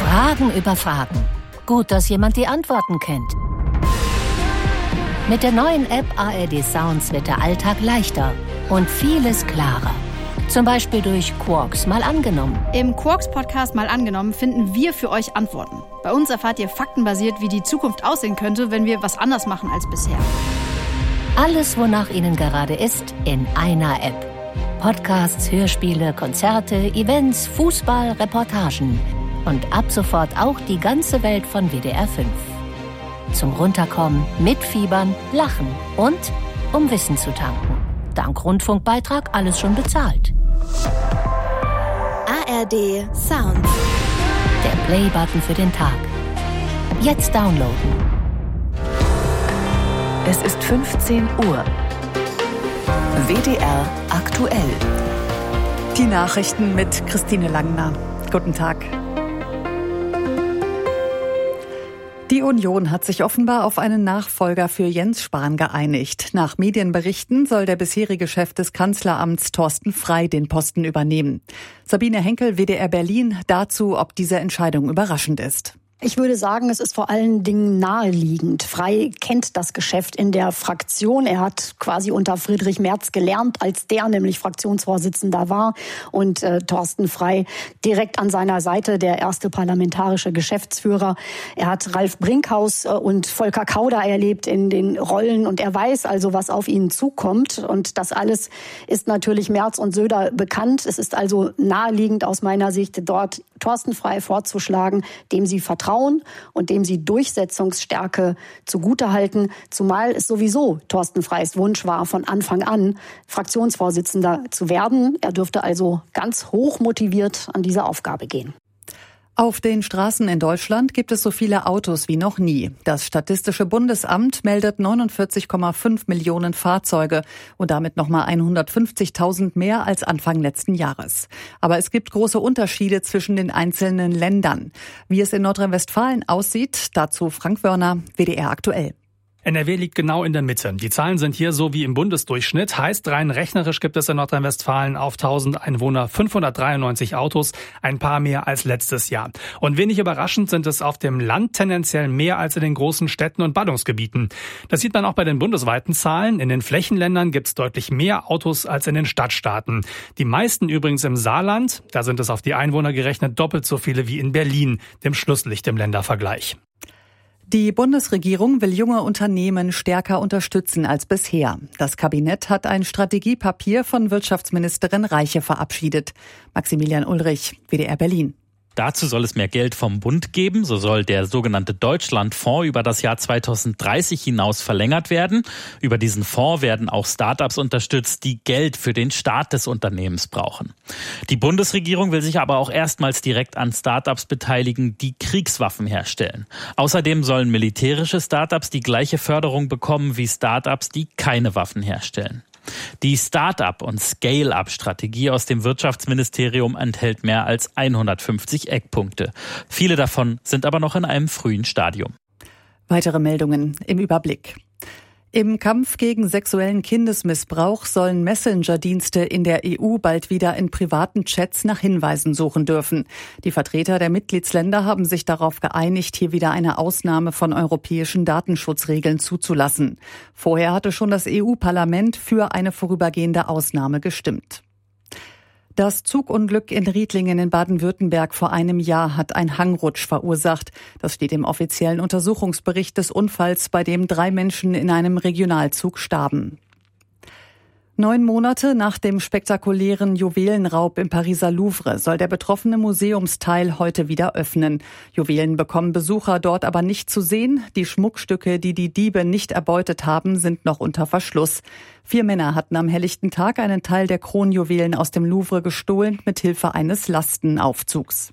Fragen über Fragen. Gut, dass jemand die Antworten kennt. Mit der neuen App ARD Sounds wird der Alltag leichter und vieles klarer. Zum Beispiel durch Quarks mal angenommen. Im Quarks-Podcast mal angenommen finden wir für euch Antworten. Bei uns erfahrt ihr faktenbasiert, wie die Zukunft aussehen könnte, wenn wir was anders machen als bisher. Alles, wonach Ihnen gerade ist, in einer App. Podcasts, Hörspiele, Konzerte, Events, Fußball, Reportagen. Und ab sofort auch die ganze Welt von WDR 5. Zum Runterkommen, mitfiebern, lachen und um Wissen zu tanken. Dank Rundfunkbeitrag alles schon bezahlt. ARD Sounds. Der Play-Button für den Tag. Jetzt downloaden. Es ist 15 Uhr. WDR aktuell. Die Nachrichten mit Christine Langner. Guten Tag. Die Union hat sich offenbar auf einen Nachfolger für Jens Spahn geeinigt. Nach Medienberichten soll der bisherige Chef des Kanzleramts Thorsten Frey den Posten übernehmen. Sabine Henkel, WDR Berlin, dazu, ob diese Entscheidung überraschend ist. Ich würde sagen, es ist vor allen Dingen naheliegend. Frey kennt das Geschäft in der Fraktion. Er hat quasi unter Friedrich Merz gelernt, als der nämlich Fraktionsvorsitzender war. Und Thorsten Frey direkt an seiner Seite, der erste parlamentarische Geschäftsführer. Er hat Ralf Brinkhaus und Volker Kauder erlebt in den Rollen. Und er weiß also, was auf ihn zukommt. Und das alles ist natürlich Merz und Söder bekannt. Es ist also naheliegend aus meiner Sicht, dort Thorsten Frey vorzuschlagen, dem sie vertrauen und dem sie Durchsetzungsstärke zugutehalten, zumal es sowieso Thorsten Freys Wunsch war, von Anfang an Fraktionsvorsitzender zu werden. Er dürfte also ganz hoch motiviert an diese Aufgabe gehen. Auf den Straßen in Deutschland gibt es so viele Autos wie noch nie. Das Statistische Bundesamt meldet 49,5 Millionen Fahrzeuge und damit nochmal 150.000 mehr als Anfang letzten Jahres. Aber es gibt große Unterschiede zwischen den einzelnen Ländern. Wie es in Nordrhein-Westfalen aussieht, dazu Frank Wörner, WDR aktuell. NRW liegt genau in der Mitte. Die Zahlen sind hier so wie im Bundesdurchschnitt. Heißt, rein rechnerisch gibt es in Nordrhein-Westfalen auf 1000 Einwohner 593 Autos, ein paar mehr als letztes Jahr. Und wenig überraschend sind es auf dem Land tendenziell mehr als in den großen Städten und Ballungsgebieten. Das sieht man auch bei den bundesweiten Zahlen. In den Flächenländern gibt es deutlich mehr Autos als in den Stadtstaaten. Die meisten übrigens im Saarland. Da sind es auf die Einwohner gerechnet doppelt so viele wie in Berlin, dem Schlusslicht im Ländervergleich. Die Bundesregierung will junge Unternehmen stärker unterstützen als bisher. Das Kabinett hat ein Strategiepapier von Wirtschaftsministerin Reiche verabschiedet. Maximilian Ulrich, WDR Berlin. Dazu soll es mehr Geld vom Bund geben. So soll der sogenannte Deutschlandfonds über das Jahr 2030 hinaus verlängert werden. Über diesen Fonds werden auch Start-ups unterstützt, die Geld für den Start des Unternehmens brauchen. Die Bundesregierung will sich aber auch erstmals direkt an Start-ups beteiligen, die Kriegswaffen herstellen. Außerdem sollen militärische Start-ups die gleiche Förderung bekommen wie Start-ups, die keine Waffen herstellen. Die Start-up- und Scale-up-Strategie aus dem Wirtschaftsministerium enthält mehr als 150 Eckpunkte. Viele davon sind aber noch in einem frühen Stadium. Weitere Meldungen im Überblick. Im Kampf gegen sexuellen Kindesmissbrauch sollen Messenger-Dienste in der EU bald wieder in privaten Chats nach Hinweisen suchen dürfen. Die Vertreter der Mitgliedsländer haben sich darauf geeinigt, hier wieder eine Ausnahme von europäischen Datenschutzregeln zuzulassen. Vorher hatte schon das EU-Parlament für eine vorübergehende Ausnahme gestimmt. Das Zugunglück in Riedlingen in Baden-Württemberg vor einem Jahr hat einen Hangrutsch verursacht. Das steht im offiziellen Untersuchungsbericht des Unfalls, bei dem 3 Menschen in einem Regionalzug starben. 9 Monate nach dem spektakulären Juwelenraub im Pariser Louvre soll der betroffene Museumsteil heute wieder öffnen. Juwelen bekommen Besucher dort aber nicht zu sehen. Die Schmuckstücke, die die Diebe nicht erbeutet haben, sind noch unter Verschluss. 4 Männer hatten am helllichten Tag einen Teil der Kronjuwelen aus dem Louvre gestohlen, mit Hilfe eines Lastenaufzugs.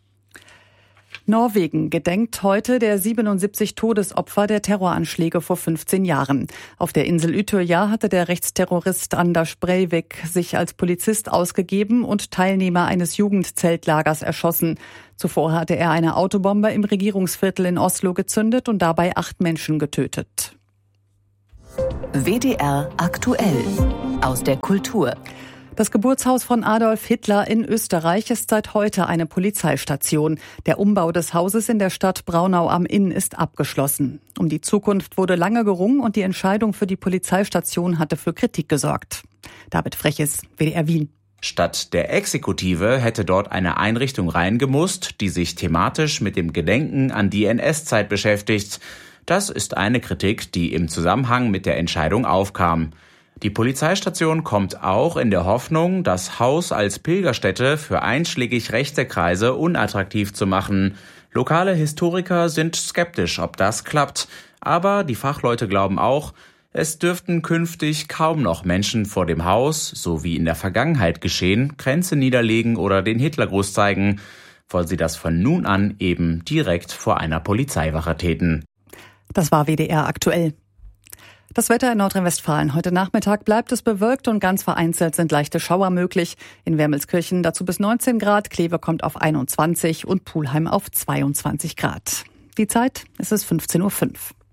Norwegen gedenkt heute der 77 Todesopfer der Terroranschläge vor 15 Jahren. Auf der Insel Utøya hatte der Rechtsterrorist Anders Breivik sich als Polizist ausgegeben und Teilnehmer eines Jugendzeltlagers erschossen. Zuvor hatte er eine Autobombe im Regierungsviertel in Oslo gezündet und dabei 8 Menschen getötet. WDR aktuell aus der Kultur. Das Geburtshaus von Adolf Hitler in Österreich ist seit heute eine Polizeistation. Der Umbau des Hauses in der Stadt Braunau am Inn ist abgeschlossen. Um die Zukunft wurde lange gerungen und die Entscheidung für die Polizeistation hatte für Kritik gesorgt. David Freches, WDR Wien. Statt der Exekutive hätte dort eine Einrichtung reingemusst, die sich thematisch mit dem Gedenken an die NS-Zeit beschäftigt. Das ist eine Kritik, die im Zusammenhang mit der Entscheidung aufkam. Die Polizeistation kommt auch in der Hoffnung, das Haus als Pilgerstätte für einschlägig rechte Kreise unattraktiv zu machen. Lokale Historiker sind skeptisch, ob das klappt. Aber die Fachleute glauben auch, es dürften künftig kaum noch Menschen vor dem Haus, so wie in der Vergangenheit geschehen, Kränze niederlegen oder den Hitlergruß zeigen, weil sie das von nun an eben direkt vor einer Polizeiwache täten. Das war WDR aktuell. Das Wetter in Nordrhein-Westfalen. Heute Nachmittag bleibt es bewölkt und ganz vereinzelt sind leichte Schauer möglich. In Wermelskirchen dazu bis 19 Grad, Kleve kommt auf 21 und Pulheim auf 22 Grad. Die Zeit, es ist 15.05 Uhr.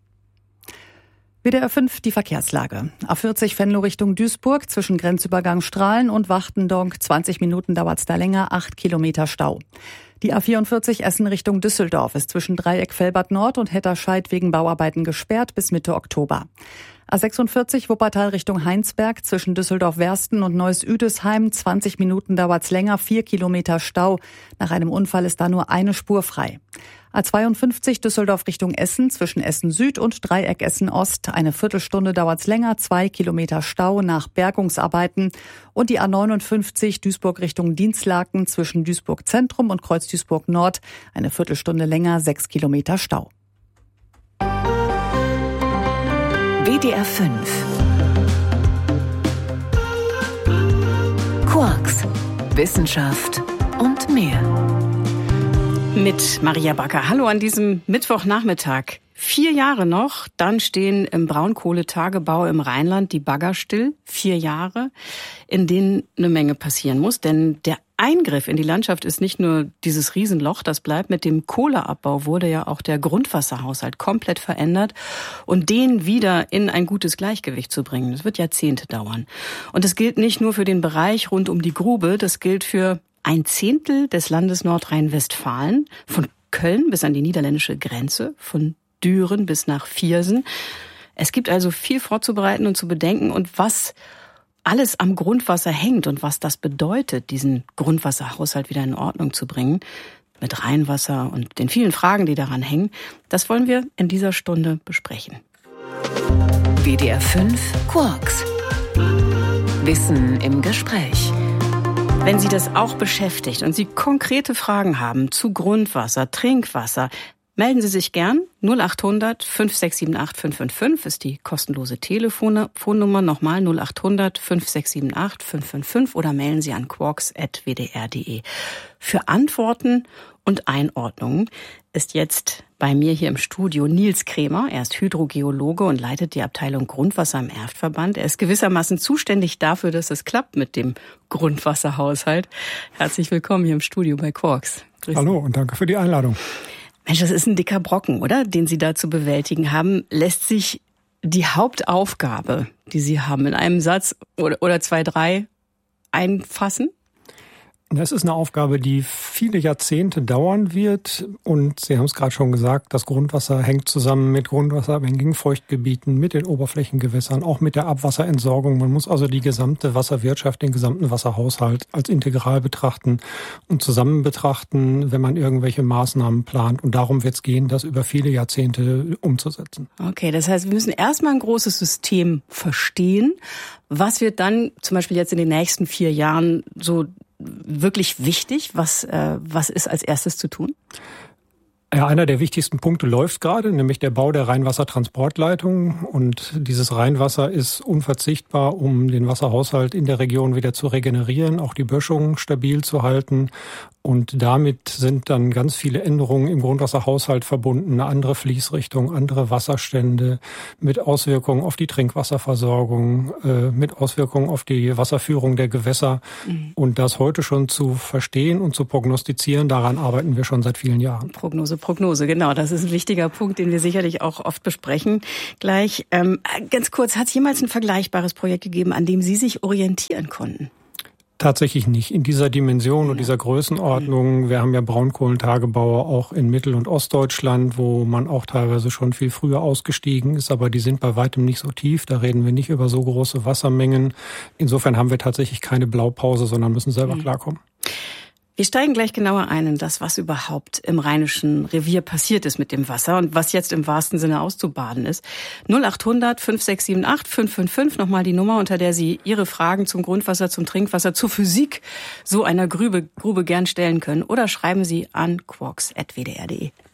WDR 5, die Verkehrslage. A40 Venlo Richtung Duisburg zwischen Grenzübergang Strahlen und Wachtendonk. 20 Minuten dauert's da länger, 8 Kilometer Stau. Die A44 Essen Richtung Düsseldorf ist zwischen Dreieck Velbert Nord und Hetterscheid wegen Bauarbeiten gesperrt bis Mitte Oktober. A46 Wuppertal Richtung Heinsberg zwischen Düsseldorf-Wersten und Neuss-Üdesheim. 20 Minuten dauert's länger, 4 Kilometer Stau. Nach einem Unfall ist da nur eine Spur frei. A52 Düsseldorf Richtung Essen zwischen Essen Süd und Dreieck Essen Ost. Eine Viertelstunde dauert's länger, 2 Kilometer Stau nach Bergungsarbeiten. Und die A59 Duisburg Richtung Dienstlaken zwischen Duisburg Zentrum und Kreuz Duisburg Nord. Eine Viertelstunde länger, 6 Kilometer Stau. WDR 5 Quarks, Wissenschaft und mehr. Mit Maria Backer. Hallo an diesem Mittwochnachmittag. 4 Jahre noch, dann stehen im Braunkohletagebau im Rheinland die Bagger still. 4 Jahre, in denen eine Menge passieren muss. Denn der Eingriff in die Landschaft ist nicht nur dieses Riesenloch, das bleibt. Mit dem Kohleabbau wurde ja auch der Grundwasserhaushalt komplett verändert. Und den wieder in ein gutes Gleichgewicht zu bringen, das wird Jahrzehnte dauern. Und das gilt nicht nur für den Bereich rund um die Grube, das gilt für 1/10 des Landes Nordrhein-Westfalen, von Köln bis an die niederländische Grenze, von Düren bis nach Viersen. Es gibt also viel vorzubereiten und zu bedenken und was alles am Grundwasser hängt und was das bedeutet, diesen Grundwasserhaushalt wieder in Ordnung zu bringen, mit Rheinwasser und den vielen Fragen, die daran hängen, das wollen wir in dieser Stunde besprechen. WDR 5 Quarks. Wissen im Gespräch. Wenn Sie das auch beschäftigt und Sie konkrete Fragen haben zu Grundwasser, Trinkwasser, melden Sie sich gern. 0800 5678 555 ist die kostenlose Telefonnummer. Nochmal 0800 5678 555 oder mailen Sie an quarks@wdr.de. Für Antworten und Einordnungen ist jetzt bei mir hier im Studio Nils Kremer. Er ist Hydrogeologe und leitet die Abteilung Grundwasser im Erftverband. Er ist gewissermaßen zuständig dafür, dass es klappt mit dem Grundwasserhaushalt. Herzlich willkommen hier im Studio bei Quarks. Hallo und danke für die Einladung. Mensch, das ist ein dicker Brocken, oder? Den Sie da zu bewältigen haben. Lässt sich die Hauptaufgabe, die Sie haben, in einem Satz oder 2, 3 einfassen? Es ist eine Aufgabe, die viele Jahrzehnte dauern wird. Und Sie haben es gerade schon gesagt, das Grundwasser hängt zusammen mit grundwasserabhängigen Feuchtgebieten, mit den Oberflächengewässern, auch mit der Abwasserentsorgung. Man muss also die gesamte Wasserwirtschaft, den gesamten Wasserhaushalt als integral betrachten und zusammen betrachten, wenn man irgendwelche Maßnahmen plant. Und darum wird es gehen, das über viele Jahrzehnte umzusetzen. Okay, das heißt, wir müssen erstmal ein großes System verstehen. Was wird dann zum Beispiel jetzt in den nächsten 4 Jahren so wirklich wichtig? Was ist als erstes zu tun? Ja, einer der wichtigsten Punkte läuft gerade, nämlich der Bau der Rheinwassertransportleitung. Und dieses Rheinwasser ist unverzichtbar, um den Wasserhaushalt in der Region wieder zu regenerieren, auch die Böschung stabil zu halten. Und damit sind dann ganz viele Änderungen im Grundwasserhaushalt verbunden. Eine andere Fließrichtung, andere Wasserstände mit Auswirkungen auf die Trinkwasserversorgung, mit Auswirkungen auf die Wasserführung der Gewässer. Und das heute schon zu verstehen und zu prognostizieren, daran arbeiten wir schon seit vielen Jahren. Prognose, genau. Das ist ein wichtiger Punkt, den wir sicherlich auch oft besprechen. Gleich, ganz kurz, hat es jemals ein vergleichbares Projekt gegeben, an dem Sie sich orientieren konnten? Tatsächlich nicht in dieser Dimension und dieser Größenordnung. Wir haben ja Braunkohlentagebaue auch in Mittel- und Ostdeutschland, wo man auch teilweise schon viel früher ausgestiegen ist, aber die sind bei weitem nicht so tief. Da reden wir nicht über so große Wassermengen. Insofern haben wir tatsächlich keine Blaupause, sondern müssen selber klarkommen. Wir steigen gleich genauer ein in das, was überhaupt im Rheinischen Revier passiert ist mit dem Wasser und was jetzt im wahrsten Sinne auszubaden ist. 0800 5678 555, nochmal die Nummer, unter der Sie Ihre Fragen zum Grundwasser, zum Trinkwasser, zur Physik so einer Grube gern stellen können. Oder schreiben Sie an quarks@wdr.de.